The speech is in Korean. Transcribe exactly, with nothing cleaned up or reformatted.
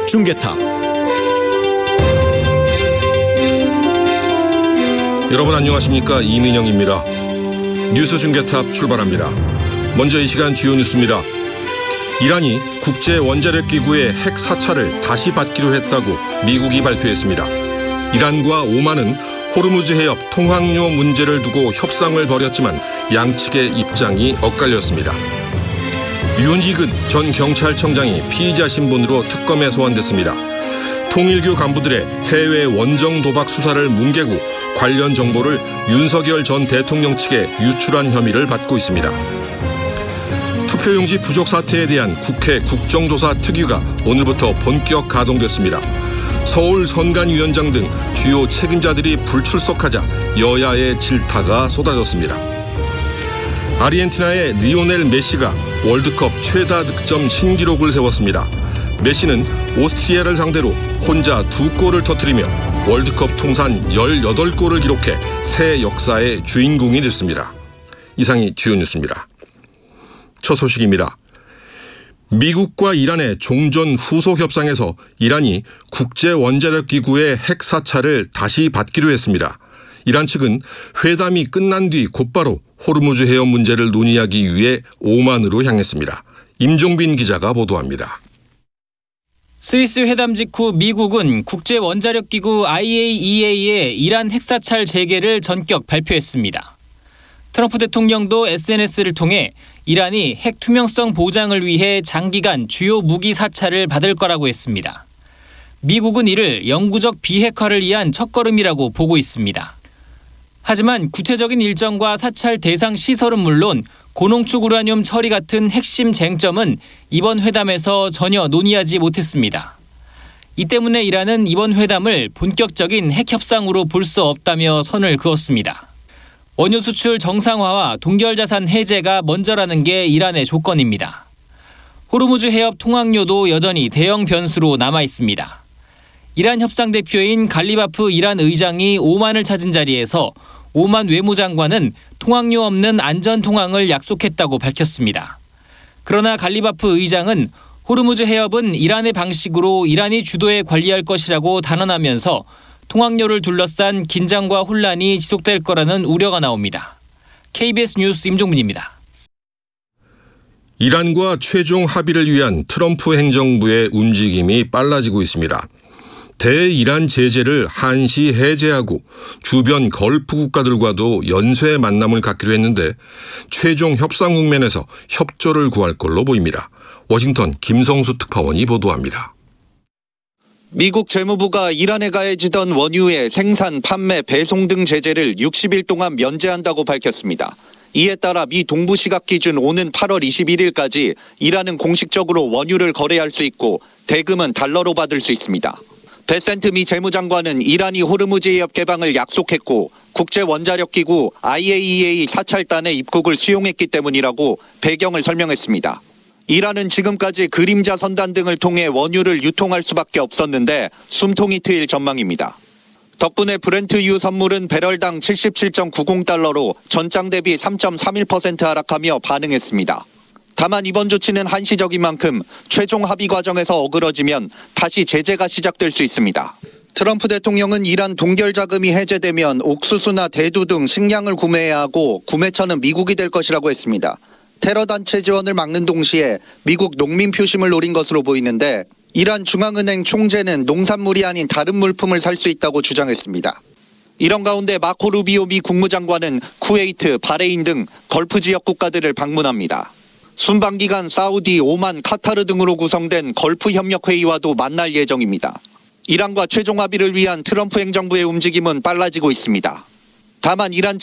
중계탑. 여러분 안녕하십니까? 이민영입니다. 뉴스 중계탑 출발합니다. 먼저 이 시간 주요 뉴스입니다. 이란이 국제원자력기구의 핵 사찰을 다시 받기로 했다고 미국이 발표했습니다. 이란과 오만은 호르무즈 해협 통항로 문제를 두고 협상을 벌였지만 양측의 입장이 엇갈렸습니다. 윤희근 전 경찰청장이 피의자 신분으로 특검에 소환됐습니다. 통일교 간부들의 해외 원정 도박 수사를 뭉개고 관련 정보를 윤석열 전 대통령 측에 유출한 혐의를 받고 있습니다. 투표용지 부족 사태에 대한 국회 국정조사 특위가 오늘부터 본격 가동됐습니다. 서울 선관위원장 등 주요 책임자들이 불출석하자 여야의 질타가 쏟아졌습니다. 아르헨티나의 리오넬 메시가 월드컵 최다 득점 신기록을 세웠습니다. 메시는 오스트리아를 상대로 혼자 두 골을 터뜨리며 월드컵 통산 열여덟 골을 기록해 새 역사의 주인공이 됐습니다. 이상이 주요 뉴스입니다. 첫 소식입니다. 미국과 이란의 종전 후속 협상에서 이란이 국제원자력기구의 핵 사찰을 다시 받기로 했습니다. 이란 측은 회담이 끝난 뒤 곧바로 호르무즈 해협 문제를 논의하기 위해 오만으로 향했습니다. 임종빈 기자가 보도합니다. 스위스 회담 직후 미국은 국제원자력기구 아이에이이에이의 이란 핵사찰 재개를 전격 발표했습니다. 트럼프 대통령도 에스엔에스를 통해 이란이 핵 투명성 보장을 위해 장기간 주요 무기 사찰을 받을 거라고 했습니다. 미국은 이를 영구적 비핵화를 위한 첫걸음이라고 보고 있습니다. 하지만 구체적인 일정과 사찰 대상 시설은 물론 고농축 우라늄 처리 같은 핵심 쟁점은 이번 회담에서 전혀 논의하지 못했습니다. 이 때문에 이란은 이번 회담을 본격적인 핵 협상으로 볼 수 없다며 선을 그었습니다. 원유 수출 정상화와 동결자산 해제가 먼저라는 게 이란의 조건입니다. 호르무즈 해협 통항로도 여전히 대형 변수로 남아 있습니다. 이란 협상 대표인 갈리바프 이란 의장이 오만을 찾은 자리에서 오만 외무장관은 통항로 없는 안전 통항을 약속했다고 밝혔습니다. 그러나 갈리바프 의장은 호르무즈 해협은 이란의 방식으로 이란이 주도해 관리할 것이라고 단언하면서 통항로를 둘러싼 긴장과 혼란이 지속될 거라는 우려가 나옵니다. 케이비에스 뉴스 임종민입니다. 이란과 최종 합의를 위한 트럼프 행정부의 움직임이 빨라지고 있습니다. 대이란 제재를 한시 해제하고 주변 걸프 국가들과도 연쇄 만남을 갖기로 했는데 최종 협상 국면에서 협조를 구할 걸로 보입니다. 워싱턴 김성수 특파원이 보도합니다. 미국 재무부가 이란에 가해지던 원유의 생산, 판매, 배송 등 제재를 육십 일 동안 면제한다고 밝혔습니다. 이에 따라 미 동부 시각 기준 오는 팔월 이십일일까지 이란은 공식적으로 원유를 거래할 수 있고 대금은 달러로 받을 수 있습니다. 베센트 미 재무장관은 이란이 호르무즈 해협 개방을 약속했고 국제원자력기구 아이에이이에이 사찰단의 입국을 수용했기 때문이라고 배경을 설명했습니다. 이란은 지금까지 그림자 선단 등을 통해 원유를 유통할 수밖에 없었는데 숨통이 트일 전망입니다. 덕분에 브렌트유 선물은 배럴당 칠십칠 점 구십 달러로 전장 대비 삼 점 삼일 퍼센트 하락하며 반응했습니다. 다만 이번 조치는 한시적인 만큼 최종 합의 과정에서 어그러지면 다시 제재가 시작될 수 있습니다. 트럼프 대통령은 이란 동결 자금이 해제되면 옥수수나 대두 등 식량을 구매해야 하고 구매처는 미국이 될 것이라고 했습니다. 테러 단체 지원을 막는 동시에 미국 농민 표심을 노린 것으로 보이는데 이란 중앙은행 총재는 농산물이 아닌 다른 물품을 살 수 있다고 주장했습니다. 이런 가운데 마코 루비오 미 국무장관은 쿠웨이트, 바레인 등 걸프 지역 국가들을 방문합니다. 순방 기간 사우디, 오만, 카타르 등으로 구성된 걸프 협력 회의와도 만날 예정입니다. 이란과 최종 합의를 위한 트럼프 행정부의 움직임은 빨라지고 있습니다. 다만 이란